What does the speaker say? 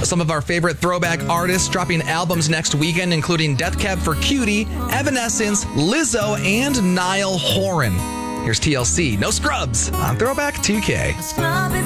Some of our favorite throwback artists dropping albums next weekend, including Death Cab for Cutie, Evanescence, Lizzo, and Niall Horan. Here's TLC, No Scrubs on Throwback 2K.